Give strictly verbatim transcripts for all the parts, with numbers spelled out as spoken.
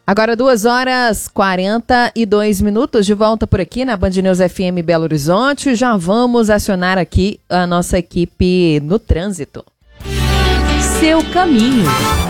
Agora duas horas e quarenta e dois minutos, de volta por aqui na Band News F M Belo Horizonte. Já vamos acionar aqui a nossa equipe no trânsito. Seu caminho.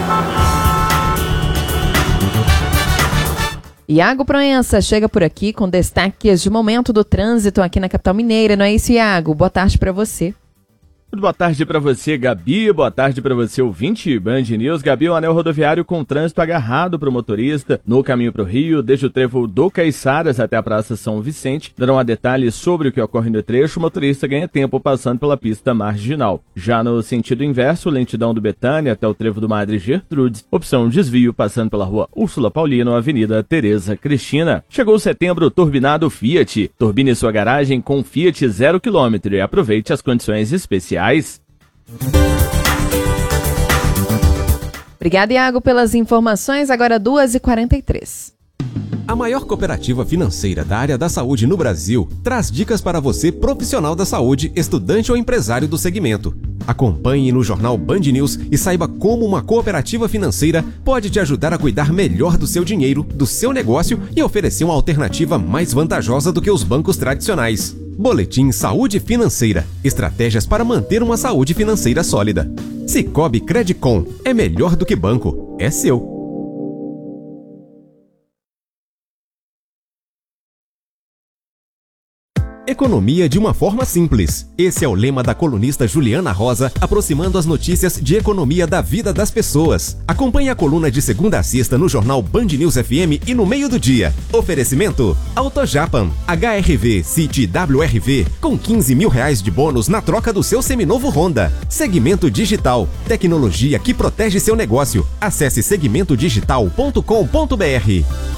Iago Proença chega por aqui com destaques de momento do trânsito aqui na capital mineira, não é isso, Iago? Boa tarde para você. Muito boa tarde para você, Gabi. Boa tarde para você, ouvinte Band News. Gabi, o anel rodoviário com trânsito agarrado para o motorista no caminho para o Rio, desde o trevo do Caiçaras até a Praça São Vicente. Darão detalhes sobre o que ocorre no trecho. O motorista ganha tempo passando pela pista marginal. Já no sentido inverso, lentidão do Betânia até o trevo do Madre Gertrudes. Opção desvio passando pela rua Úrsula Paulino, Avenida Tereza Cristina. Chegou setembro turbinado Fiat. Turbine sua garagem com Fiat zero quilômetro e aproveite as condições especiais. Obrigada, Iago, pelas informações. Agora duas e quarenta e três. A maior cooperativa financeira da área da saúde no Brasil traz dicas para você, profissional da saúde, estudante ou empresário do segmento. Acompanhe no jornal Band News e saiba como uma cooperativa financeira pode te ajudar a cuidar melhor do seu dinheiro, do seu negócio e oferecer uma alternativa mais vantajosa do que os bancos tradicionais. Boletim Saúde Financeira. Estratégias para manter uma saúde financeira sólida. Sicoob Credicom. É melhor do que banco. É seu. Economia de uma forma simples. Esse é o lema da colunista Juliana Rosa, aproximando as notícias de economia da vida das pessoas. Acompanhe a coluna de segunda a sexta no jornal Band News F M e no meio do dia. Oferecimento AutoJapan, H R V City W R V, com quinze mil reais de bônus na troca do seu seminovo Honda. Segmento Digital, tecnologia que protege seu negócio. Acesse segmento digital ponto com ponto b r.